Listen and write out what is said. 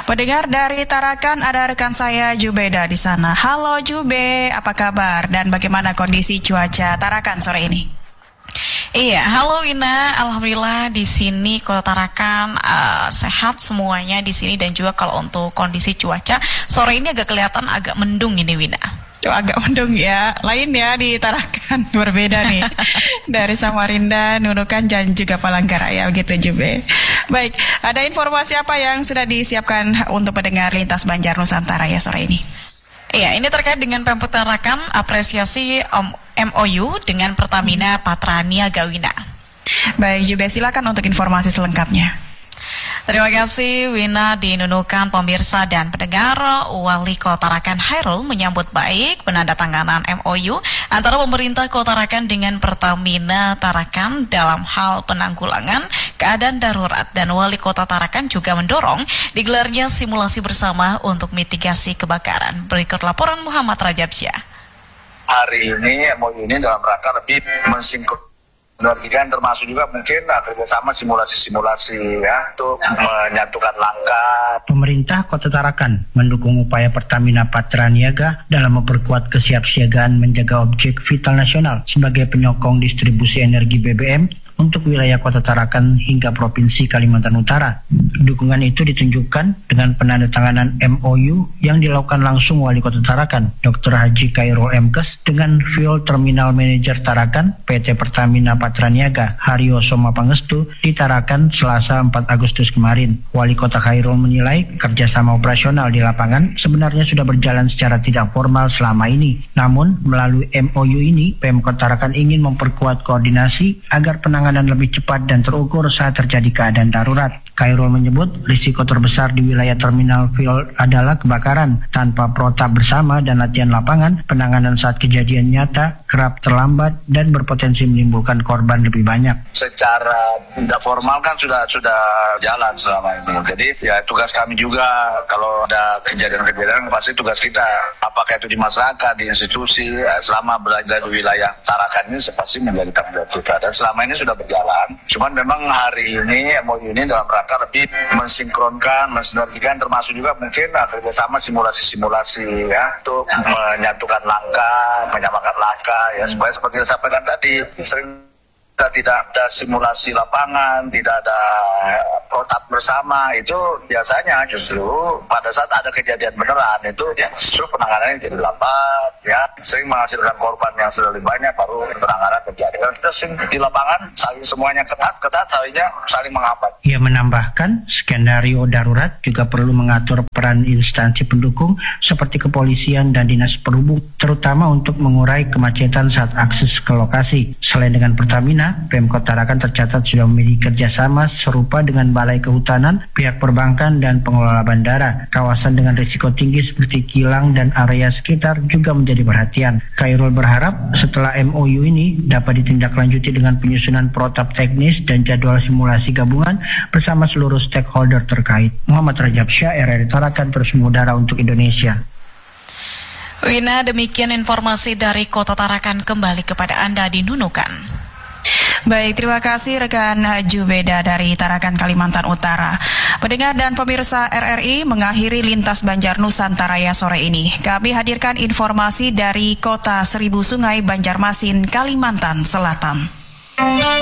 Pendengar dari Tarakan, ada rekan saya Jubeda di sana. Halo Jube, apa kabar dan bagaimana kondisi cuaca Tarakan sore ini? Iya, halo Wina. Alhamdulillah di sini Kota Tarakan sehat semuanya di sini, dan juga kalau untuk kondisi cuaca sore ini agak kelihatan agak mendung ini Wina. Agak mendung ya, lain ya di Tarakan, berbeda nih dari Samarinda, Nunukan dan juga Palangkaraya begitu Jube. Baik, ada informasi apa yang sudah disiapkan untuk pendengar Lintas Banjar Nusantara ya sore ini? Iya, ini terkait dengan Pemkot Tarakan apresiasi MOU dengan Pertamina Patraniaga Wina. Baik Jube, silakan untuk informasi selengkapnya. Terima kasih Wina. Di Nunukan pemirsa dan pendengar, Wali Kota Tarakan Hairul menyambut baik penandatanganan MOU antara pemerintah Kota Tarakan dengan Pertamina Tarakan dalam hal penanggulangan keadaan darurat, dan Wali Kota Tarakan juga mendorong digelarnya simulasi bersama untuk mitigasi kebakaran. Berikut laporan Muhammad Rajabsyah. Hari ini MOU ini dalam rangka lebih mensinkronkan termasuk juga mungkin kerjasama simulasi-simulasi ya untuk menyatukan langkah. Pemerintah Kota Tarakan mendukung upaya Pertamina Patraniaga dalam memperkuat kesiapsiagaan menjaga objek vital nasional sebagai penyokong distribusi energi BBM untuk wilayah Kota Tarakan hingga Provinsi Kalimantan Utara. Dukungan itu ditunjukkan dengan penandatanganan MOU yang dilakukan langsung Wali Kota Tarakan, Dr. Haji Khairul M.Kes, dengan Fuel Terminal Manager Tarakan, PT Pertamina Patraniaga, Haryo Soma Pangestu, di Tarakan Selasa 4 Agustus kemarin. Wali Kota Khairul menilai kerjasama operasional di lapangan sebenarnya sudah berjalan secara tidak formal selama ini. Namun, melalui MOU ini, Pemkot Tarakan ingin memperkuat koordinasi agar penanganan lebih cepat dan terukur saat terjadi keadaan darurat. Khairul menyebut risiko terbesar di wilayah terminal fuel adalah kebakaran. Tanpa protap bersama dan latihan lapangan, penanganan saat kejadian nyata kerap terlambat dan berpotensi menimbulkan korban lebih banyak. Secara tidak formal kan sudah jalan selama ini. Jadi ya tugas kami juga kalau ada kejadian-kejadian pasti tugas kita. Apakah itu di masyarakat, di institusi, selama berada di wilayah Tarakan ini pasti menjadi tanggung jawab kita. Dan selama ini sudah berjalan. Cuman memang hari ini MOU ini dalam rangka lebih mensinkronkan, mensinergikan, termasuk juga mungkin kerjasama simulasi-simulasi ya untuk menyatukan langkah, menyamakan langkah ya, supaya seperti yang saya sampaikan tadi, sering kita tidak ada simulasi lapangan, tidak ada protap bersama, itu biasanya justru pada saat ada kejadian beneran itu ya justru penanganannya jadi lambat ya, sering menghasilkan korban yang sudah lebih banyak baru penanganan terjadi. Dan kita sering di lapangan saling semuanya ketat, saling menghambat. Ia menambahkan skenario darurat juga perlu mengatur peran instansi pendukung seperti kepolisian dan dinas perhubungan, terutama untuk mengurai kemacetan saat akses ke lokasi. Selain dengan Pertamina, Pemkot Tarakan tercatat sudah memiliki kerjasama serupa dengan Balai Kehutanan, pihak perbankan, dan pengelola bandara. Kawasan dengan risiko tinggi seperti kilang dan area sekitar juga menjadi perhatian. Khairul berharap setelah MOU ini dapat ditindaklanjuti dengan penyusunan protap teknis dan jadwal simulasi gabungan bersama seluruh stakeholder terkait. Muhammad Rajabsyah, RRI Tarakan, terus mengudara untuk Indonesia. Wina, demikian informasi dari Kota Tarakan. Kembali kepada Anda di Nunukan. Baik, terima kasih rekan Jubeda dari Tarakan, Kalimantan Utara. Pendengar dan pemirsa RRI, mengakhiri Lintas Banjar Nusantara sore ini. Kami hadirkan informasi dari Kota Seribu Sungai, Banjarmasin, Kalimantan Selatan.